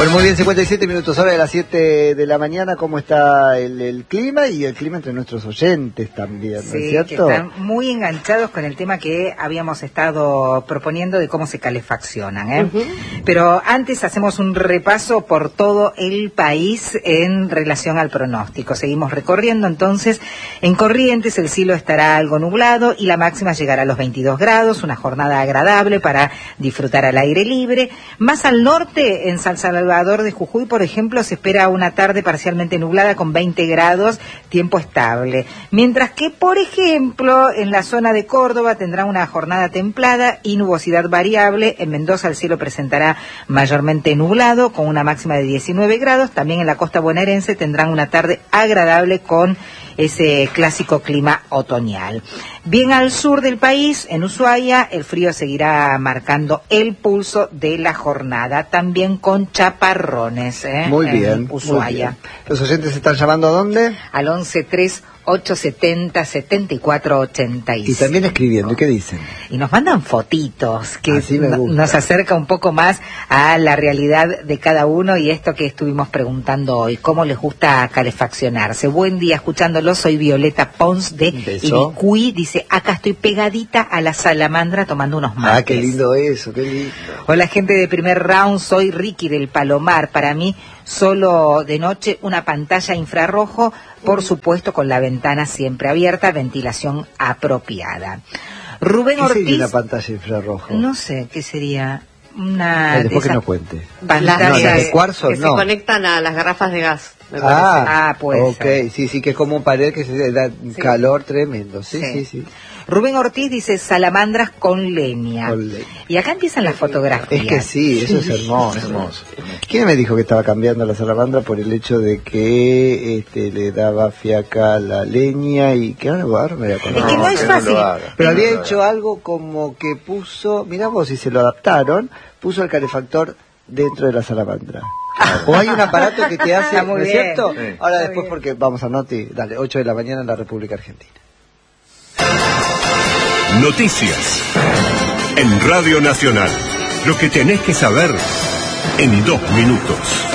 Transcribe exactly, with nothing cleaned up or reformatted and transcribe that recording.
Bueno, muy bien, cincuenta y siete minutos, hora de las siete de la mañana. ¿Cómo está el, el clima y el clima entre nuestros oyentes también, ¿no sí, es cierto? Que están muy enganchados con el tema que habíamos estado proponiendo de cómo se calefaccionan, ¿eh? Uh-huh. Pero antes hacemos un repaso por todo el país en relación al pronóstico. Seguimos recorriendo, entonces, en Corrientes el cielo estará algo nublado y la máxima llegará a los veintidós grados, una jornada agradable para disfrutar al aire libre. Más al norte, en San Salvador de Jujuy, por ejemplo, se espera una tarde parcialmente nublada con veinte grados, tiempo estable. Mientras que, por ejemplo, en la zona de Córdoba tendrá una jornada templada y nubosidad variable. En Mendoza el cielo presentará mayormente nublado con una máxima de diecinueve grados. También en la costa bonaerense tendrán una tarde agradable con ese clásico clima otoñal. Bien al sur del país, en Ushuaia, el frío seguirá marcando el pulso de la jornada, también con chaparrones, ¿eh? Muy bien, Ushuaia. Muy bien. ¿Los oyentes se están llamando a dónde? Al once tres ocho setenta setenta y cuatro ochenta y cinco. Y también escribiendo, ¿y qué dicen? Y nos mandan fotitos, que Así me gusta. Nos acerca un poco más a la realidad de cada uno y esto que estuvimos preguntando hoy, cómo les gusta calefaccionarse. Buen día, escuchándolo, soy Violeta Pons de Ibicuí, dice, acá estoy pegadita a la salamandra tomando unos mates. Ah, qué lindo eso, qué lindo. Hola gente de primer round, soy Ricky del Palomar, para mí solo de noche una pantalla infrarrojo, por supuesto con la ventana siempre abierta, ventilación apropiada. Rubén ¿Qué Ortiz. sería una pantalla infrarrojo? No sé, ¿qué sería? Una. Ay, después de que nos cuente. Pantalla no, de cuarzo, que no. se conectan a las garrafas de gas. Ah, ah, puede ok, ser. sí, sí, que es como un pared que se da un sí. calor tremendo. Sí, sí, sí, sí. Rubén Ortiz dice salamandras con leña. Con leña. Y acá empiezan las fotografías. Es que sí, eso es hermoso. hermoso. ¿Quién me dijo que estaba cambiando la salamandra por el hecho de que este, le daba fiaca a la leña y que ahora ahora me voy a acordar? Es que no es fácil. No Pero había hecho algo como que puso, mirá vos si se lo adaptaron, puso el calefactor dentro de la salamandra. O hay un aparato que te hace, ¿no es cierto? Sí. Ahora después bien. Porque vamos a Noti, dale, ocho de la mañana en la República Argentina. Noticias en Radio Nacional. Lo que tenés que saber en dos minutos.